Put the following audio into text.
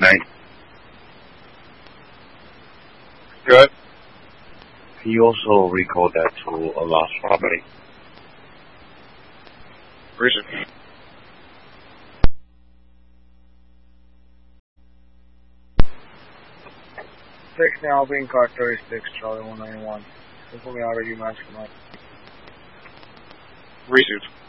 9. Good. He also recalled that to a lost property. Reason. 6 now, being car 36, Charlie 191. This will be already matched tonight. Resuit.